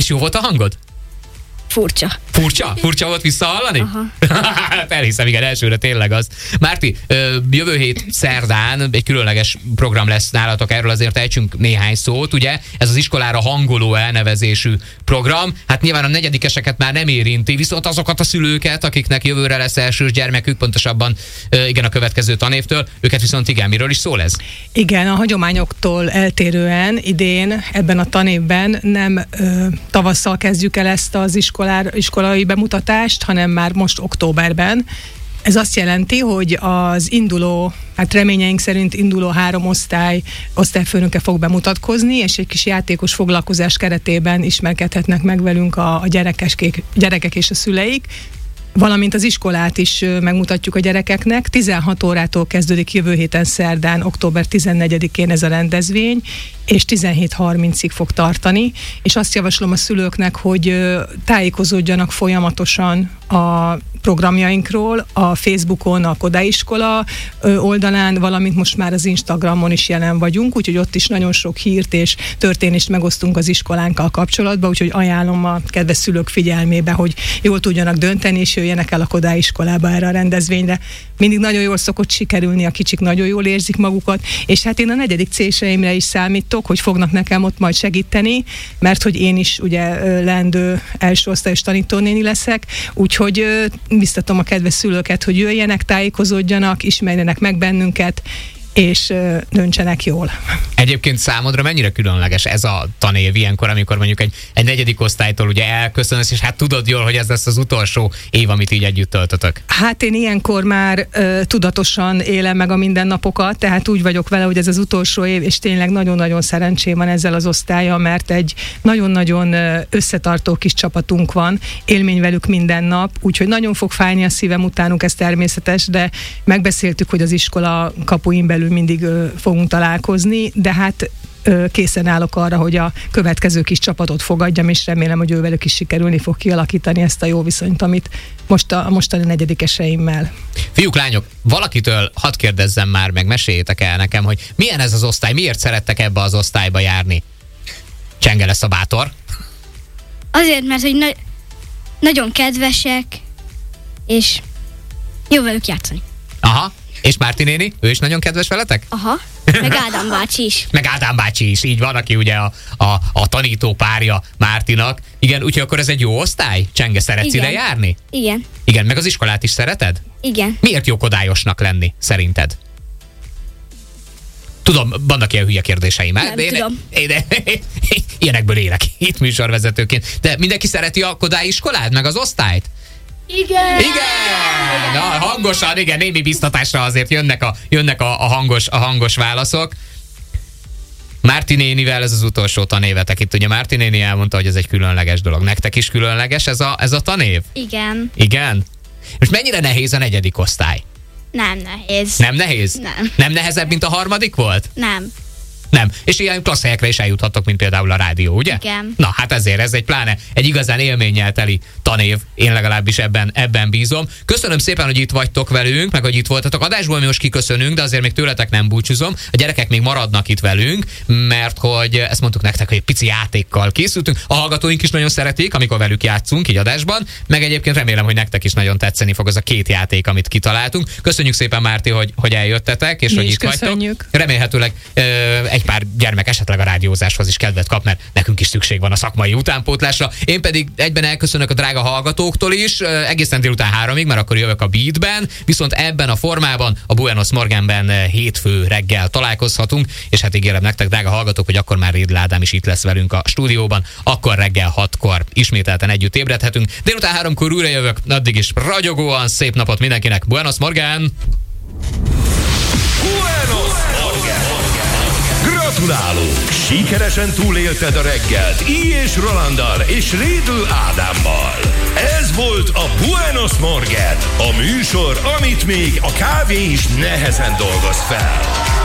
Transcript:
És jó volt a hangod? Furcsa. Furcsa volt visszahallani? Aha. Elhiszem, igen, elsőre tényleg az. Márti, jövő hét szerdán egy különleges program lesz nálatok, erről azért ejtsünk néhány szót, ugye? Ez az iskolára hangoló elnevezésű program. Hát nyilván a negyedikeseket már nem érinti, viszont azokat a szülőket, akiknek jövőre lesz elsős gyermekük, pontosabban igen, a következő tanévtől, őket viszont igen, miről is szól ez? Igen, a hagyományoktól eltérően idén, ebben a tanévben nem tavasszal kezdjük el ezt az iskolai bemutatást, hanem már most októberben. Ez azt jelenti, hogy az induló, hát reményeink szerint induló 3 osztályfőnöke fog bemutatkozni, és egy kis játékos foglalkozás keretében ismerkedhetnek meg velünk a gyerekek és a szüleik, valamint az iskolát is megmutatjuk a gyerekeknek. 16 órától kezdődik jövő héten szerdán, október 14-én ez a rendezvény, és 17:30-ig fog tartani, és azt javaslom a szülőknek, hogy tájékozódjanak folyamatosan a programjainkról, a Facebookon, a Kodály iskola oldalán, valamint most már az Instagramon is jelen vagyunk, úgyhogy ott is nagyon sok hírt és történést megosztunk az iskolánkkal kapcsolatban, úgyhogy ajánlom a kedves szülők figyelmébe, hogy jól tudjanak dönteni, és jöjjenek el a Kodály iskolába erre a rendezvényre. Mindig nagyon jól szokott sikerülni, a kicsik nagyon jól érzik magukat, és hát én a 4. C-seimre is számítok, hogy fognak nekem ott majd segíteni, mert hogy én is ugye leendő első osztályos tanítónéni leszek, úgyhogy biztatom a kedves szülőket, hogy jöjjenek, tájékozódjanak, ismerjenek meg bennünket, és döntsenek jól. Egyébként számodra mennyire különleges ez a tanév ilyenkor, amikor mondjuk egy 4. osztálytól ugye elköszönsz, és hát tudod jól, hogy ez lesz az utolsó év, amit így együtt töltötök? Hát én ilyenkor már tudatosan élem meg a mindennapokat, tehát úgy vagyok vele, hogy ez az utolsó év, és tényleg nagyon-nagyon szerencsém van ezzel az osztállyal, mert egy nagyon-nagyon összetartó kis csapatunk van, élmény velük minden nap, úgyhogy nagyon fog fájni a szívem utánuk, ez természetes, de megbeszéltük, hogy az iskola kapuin belül mindig fogunk találkozni, de hát készen állok arra, hogy a következő kis csapatot fogadjam, és remélem, hogy ővelük is sikerülni fog kialakítani ezt a jó viszonyt, amit most a mostani 4-eseimmel. Fiúk, lányok, valakitől hadd kérdezzem már, meg meséljétek el nekem, hogy milyen ez az osztály, miért szerettek ebbe az osztályba járni? Csenge lesz a bátor. Azért, mert hogy nagyon kedvesek, és jó velük játszani. Aha. És Márti néni, ő is nagyon kedves veletek? Aha, meg Ádám bácsi is. Meg Ádám bácsi is, így van, aki ugye a tanító párja Mártinak. Igen, úgyhogy akkor ez egy jó osztály? Csenge, szeretsz ide járni? Igen. Igen, meg az iskolát is szereted? Igen. Miért jó kodályosnak lenni, szerinted? Tudom, vannak ilyen hülye kérdéseim. Nem tudom. Ilyenekből élek itt műsorvezetőként. De mindenki szereti a Kodály iskolát, meg az osztályt? Igen! Igen! Na, hangosan, igen, némi biztatásra azért jönnek a hangos válaszok. Márti nénivel ez az utolsó tanévetek itt. Ugye Márti néni elmondta, hogy ez egy különleges dolog. Nektek is különleges ez a tanév? Igen. Igen? És mennyire nehéz a 4. osztály? Nem nehéz. Nem nehéz? Nem. Nem nehezebb, mint a 3. volt? Nem. Nem. És ilyen klassz helyekre is eljuthattok, mint például a rádió, ugye? Igen. Na, hát ezért ez egy igazán élménnyel teli tanév. Én legalábbis ebben bízom. Köszönöm szépen, hogy itt vagytok velünk, meg hogy itt voltatok. Adásból mi most kiköszönünk, de azért még tőletek nem búcsúzom. A gyerekek még maradnak itt velünk, mert hogy ezt mondtuk nektek, hogy egy pici játékkal készültünk. A hallgatóink is nagyon szeretik, amikor velük játszunk így adásban, meg egyébként remélem, hogy nektek is nagyon tetszeni fog az a 2 játék, amit kitaláltunk. Köszönjük szépen, Márti, hogy eljöttetek, és hogy itt vagytok. Remélhetőleg egy pár gyermek esetleg a rádiózáshoz is kedvet kap, mert nekünk is szükség van a szakmai utánpótlásra. Én pedig egyben elköszönök a drága hallgatóktól is, egészen délután 3-ig, mert akkor jövök a Beatben, viszont ebben a formában a Buenos Morgenben hétfő reggel találkozhatunk, és hát ígérem nektek, drága hallgatók, hogy akkor már Rédl Ádám is itt lesz velünk a stúdióban, akkor reggel 6-kor ismételten együtt ébredhetünk. Délután 3-kor újra jövök, addig is ragyogóan szép napot mindenkinek. Buenos Morgen! Buenos Morgen! Gratulálunk! Sikeresen túlélted a reggelt Így és Rolanddal és Rédl Ádámmal. Ez volt a Buenos Morgen, a műsor, amit még a kávé is nehezen dolgoz fel.